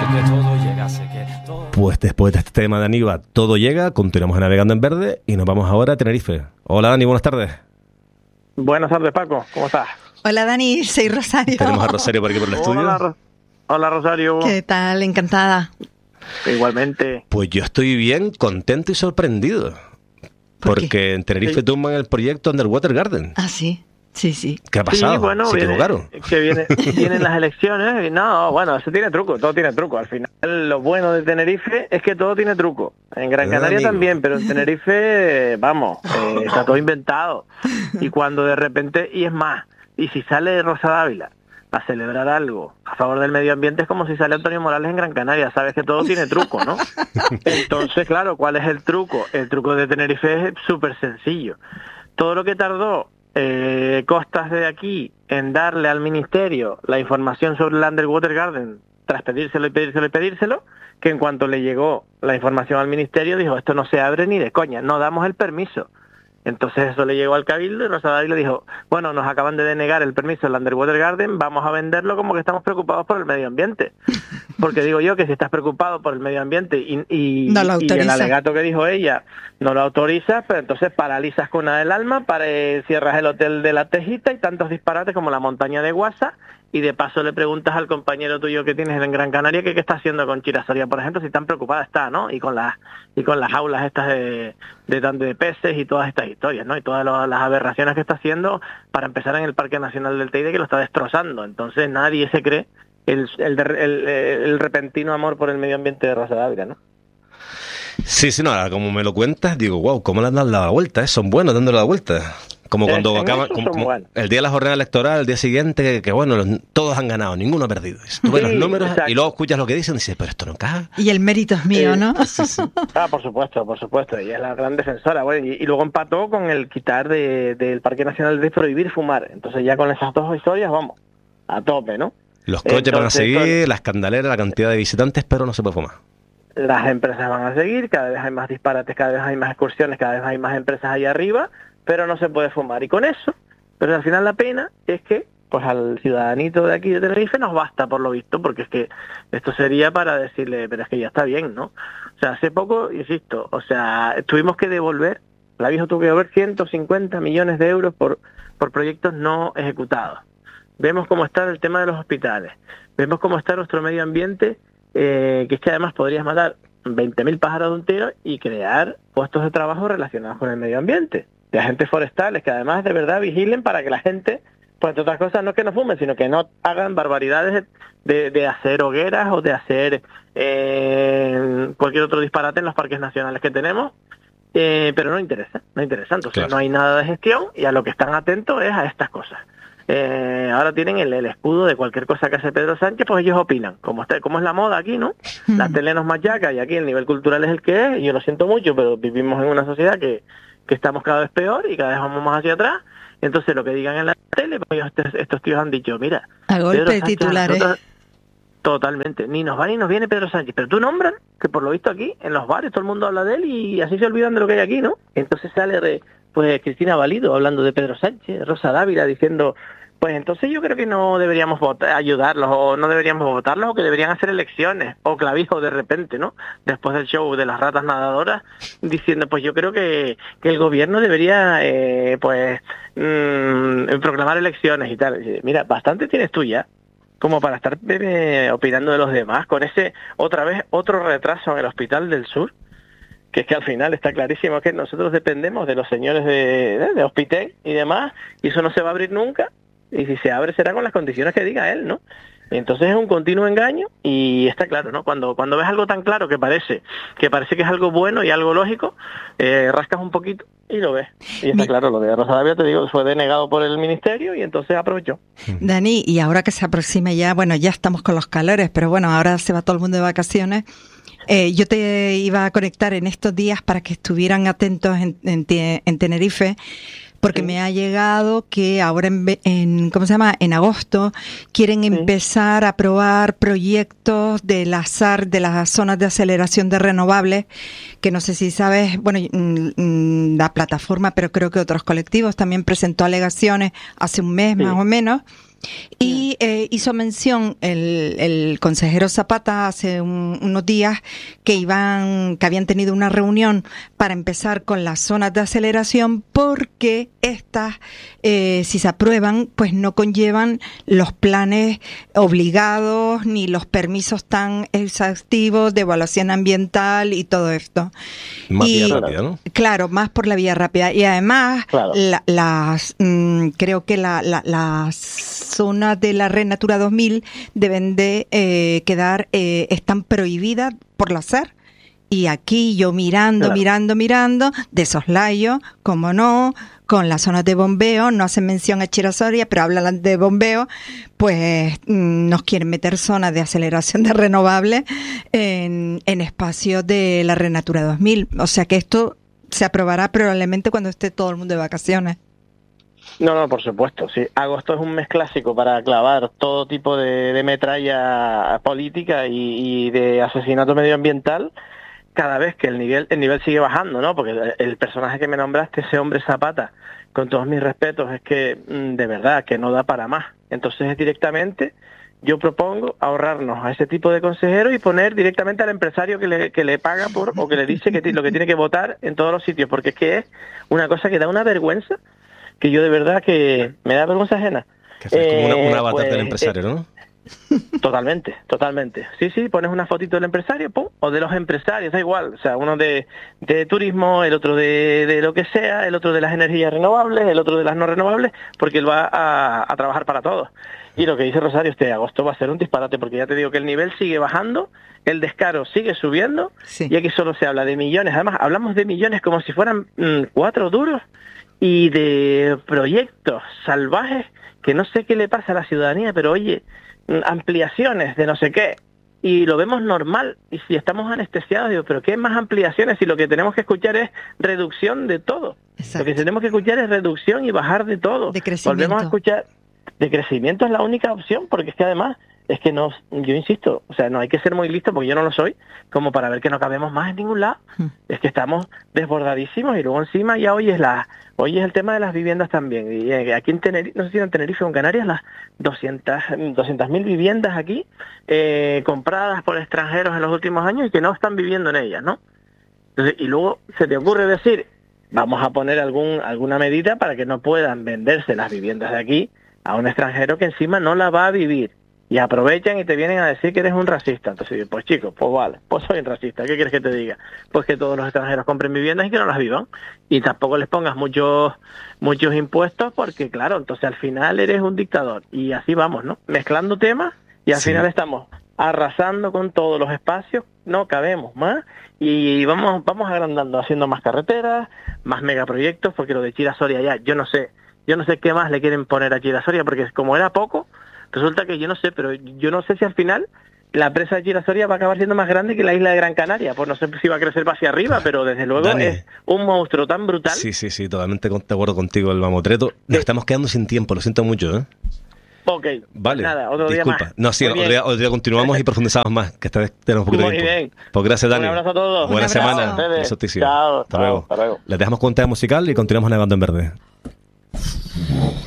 Pues después de este tema de Aníbal, todo llega, continuamos Navegando en Verde y nos vamos ahora a Tenerife. Hola Dani, buenas tardes. Buenas tardes, Paco, ¿cómo estás? Hola Dani, soy Rosario. Tenemos a Rosario por aquí por el estudio. Hola Rosario. ¿Qué tal? Encantada. Igualmente. Pues yo estoy bien, contento y sorprendido. Porque en Tenerife tumban el proyecto Underwater Garden. Ah, sí. Sí. ¿Qué ha pasado? Sí, bueno, ¿Se equivocaron? Vienen las elecciones y no, bueno, eso tiene truco, todo tiene truco. Al final, lo bueno de Tenerife es que todo tiene truco. En Gran Canaria también, pero en Tenerife, vamos, está todo inventado. Y cuando de repente, y es más, y si sale Rosa Dávila a celebrar algo a favor del medio ambiente, es como si sale Antonio Morales en Gran Canaria, sabes que todo tiene truco, ¿no? Entonces, claro, ¿cuál es el truco? El truco de Tenerife es súper sencillo. Todo lo que tardó Costas de aquí en darle al ministerio la información sobre el Underwater Garden tras pedírselo, que en cuanto le llegó la información al ministerio dijo, esto no se abre ni de coña, no damos el permiso. Entonces eso le llegó al Cabildo y Rosa Dávila dijo, bueno, nos acaban de denegar el permiso del Underwater Garden, vamos a venderlo como que estamos preocupados por el medio ambiente. Porque digo yo que si estás preocupado por el medio ambiente y el alegato que dijo ella no lo autorizas, pero entonces paralizas con una del alma, cierras el hotel de la Tejita y tantos disparates como la montaña de Guasa, y de paso le preguntas al compañero tuyo que tienes en Gran Canaria que qué está haciendo con Chirasoria, por ejemplo, si tan preocupada está, ¿no? Y con las jaulas estas de peces y todas estas historias, ¿no? Y todas las aberraciones que está haciendo, para empezar en el Parque Nacional del Teide, que lo está destrozando. Entonces nadie se cree el repentino amor por el medio ambiente de Rosa Dávila, ¿no? Sí, no, ahora como me lo cuentas, digo, wow, ¿cómo le han dado la vuelta? Son buenos dándole la vuelta. Como cuando acaban el día de la jornada electoral, el día siguiente, que bueno, todos han ganado, ninguno ha perdido. Tú ves los números, exacto, y luego escuchas lo que dicen y dices, pero esto no encaja. Y el mérito es mío, ¿no? Sí. Ah, por supuesto, ella es la gran defensora. Bueno, y luego empató con el quitar del Parque Nacional de prohibir fumar. Entonces ya con esas dos historias vamos a tope, ¿no? Los coches van a seguir, las candeleras, la cantidad de visitantes, pero no se puede fumar. Las empresas van a seguir, cada vez hay más disparates, cada vez hay más excursiones, cada vez hay más empresas ahí arriba, pero no se puede fumar. Y con eso, pero al final la pena es que pues al ciudadanito de aquí de Tenerife nos basta, por lo visto, porque es que esto sería para decirle, pero es que ya está bien, ¿no? O sea, hace poco, insisto, o sea, tuvimos que devolver, la vieja tuvo que devolver 150 millones de euros por proyectos no ejecutados. Vemos cómo está el tema de los hospitales, vemos cómo está nuestro medio ambiente, que es que además podrías matar 20.000 pájaros de un tiro y crear puestos de trabajo relacionados con el medio ambiente, de agentes forestales que además de verdad vigilen para que la gente, pues entre otras cosas, no es que no fumen, sino que no hagan barbaridades de hacer hogueras o de hacer cualquier otro disparate en los parques nacionales que tenemos, pero no interesa. Entonces claro, no hay nada de gestión y a lo que están atentos es a estas cosas. Ahora tienen el escudo de cualquier cosa que hace Pedro Sánchez, pues ellos opinan, como es la moda aquí, ¿no? La tele nos machaca y aquí el nivel cultural es el que es, y yo lo siento mucho, pero vivimos en una sociedad que estamos cada vez peor y cada vez vamos más hacia atrás. Entonces lo que digan en la tele, pues estos tíos han dicho, mira, a golpe de titulares, totalmente, ni nos va ni nos viene Pedro Sánchez, pero tú nombran que por lo visto aquí en los bares todo el mundo habla de él y así se olvidan de lo que hay aquí, ¿no? Entonces sale pues Cristina Valido hablando de Pedro Sánchez, Rosa Dávila diciendo, pues entonces yo creo que no deberíamos ayudarlos, o no deberíamos votarlos, o que deberían hacer elecciones, o Clavijo de repente, ¿no? Después del show de las ratas nadadoras, diciendo, pues yo creo que el gobierno debería, proclamar elecciones y tal. Mira, bastante tienes tú ya, como para estar opinando de los demás, con otro retraso en el Hospital del Sur, que es que al final está clarísimo que nosotros dependemos de los señores de Hospital y demás, y eso no se va a abrir nunca, y si se abre será con las condiciones que diga él, ¿no? Entonces es un continuo engaño y está claro, ¿no? Cuando ves algo tan claro que parece que es algo bueno y algo lógico, rascas un poquito y lo ves. Y está claro, lo de Rosa Dávila, te digo, fue denegado por el ministerio y entonces aprovechó. Dani, y ahora que se aproxima ya, bueno, ya estamos con los calores, pero bueno, ahora se va todo el mundo de vacaciones. Yo te iba a conectar en estos días para que estuvieran atentos en Tenerife, porque me ha llegado que ahora en agosto quieren empezar a probar proyectos de las ZAR, de las zonas de aceleración de renovables, que no sé si sabes, bueno, la plataforma, pero creo que otros colectivos también presentó alegaciones hace un mes más o menos, Y hizo mención el consejero Zapata hace unos días que habían tenido una reunión para empezar con las zonas de aceleración, porque estas, si se aprueban, pues no conllevan los planes obligados ni los permisos tan exhaustivos de evaluación ambiental y todo esto. Más vía rápida, ¿no? Claro, más por la vía rápida. Y además, claro, creo que las zonas de la Red Natura 2000 deben de están prohibidas por la SER. Y aquí yo mirando, de soslayo, como no, con las zonas de bombeo, no hacen mención a Chira-Soria, pero hablan de bombeo, pues nos quieren meter zonas de aceleración de renovables en espacios de la Red Natura 2000. O sea que esto se aprobará probablemente cuando esté todo el mundo de vacaciones. No, por supuesto, sí. Agosto es un mes clásico para clavar todo tipo de metralla política y de asesinato medioambiental, cada vez que el nivel sigue bajando, ¿no? Porque el personaje que me nombraste, ese hombre Zapata, con todos mis respetos, es que de verdad que no da para más. Entonces directamente yo propongo ahorrarnos a ese tipo de consejeros y poner directamente al empresario que le paga o que le dice que lo que tiene que votar en todos los sitios, porque es que es una cosa que da una vergüenza, que yo de verdad que me da vergüenza ajena. Que es como un avatar del empresario, ¿no? Totalmente. Sí, pones una fotito del empresario, pum, o de los empresarios, da igual. O sea, uno de turismo, el otro de lo que sea, el otro de las energías renovables, el otro de las no renovables, porque él va a trabajar para todos. Y lo que dice Rosario, agosto va a ser un disparate, porque ya te digo que el nivel sigue bajando, el descaro sigue subiendo, sí. Y aquí solo se habla de millones. Además, hablamos de millones como si fueran 4 duros, y de proyectos salvajes que no sé qué le pasa a la ciudadanía, pero oye, ampliaciones de no sé qué, y lo vemos normal, y si estamos anestesiados, digo, pero ¿qué más ampliaciones? Si lo que tenemos que escuchar es reducción de todo. Exacto. Lo que tenemos que escuchar es reducción y bajar de todo. De crecimiento. Volvemos a escuchar, de crecimiento es la única opción, porque es que además, es que no, yo insisto, o sea, no hay que ser muy listo, porque yo no lo soy, como para ver que no cabemos más en ningún lado. Es que estamos desbordadísimos, y luego encima ya hoy es el tema de las viviendas también. Y aquí en Tenerife, no sé si en Tenerife o en Canarias, las 200.000 viviendas aquí compradas por extranjeros en los últimos años y que no están viviendo en ellas, ¿no? Entonces, y luego se te ocurre decir, vamos a poner alguna medida para que no puedan venderse las viviendas de aquí a un extranjero que encima no la va a vivir. Y aprovechan y te vienen a decir que eres un racista. Entonces, pues chicos, pues vale, pues soy un racista. ¿Qué quieres que te diga? Pues que todos los extranjeros compren viviendas y que no las vivan. Y tampoco les pongas muchos impuestos, porque claro, entonces al final eres un dictador. Y así vamos, ¿no? Mezclando temas y al final estamos arrasando con todos los espacios, no cabemos más y vamos agrandando, haciendo más carreteras, más megaproyectos, porque lo de Chira-Soria ya, yo no sé qué más le quieren poner a Chira-Soria, porque como era poco, resulta que yo no sé si al final la presa de Chira-Soria va a acabar siendo más grande que la isla de Gran Canaria. Pues no sé si va a crecer hacia arriba, pero desde luego Dani, es un monstruo tan brutal. Sí, totalmente de acuerdo contigo, el mamotreto. Nos estamos quedando sin tiempo, lo siento mucho, ¿eh? Ok, vale, nada, otro disculpa. día más. No, sí, otro día continuamos y profundizamos más, que esta vez tenemos un poquito de tiempo. Muy bien. Pues gracias, Dani. Un abrazo a todos. Buena semana. Chao. Hasta luego. Les dejamos con un tema musical y continuamos navegando en verde.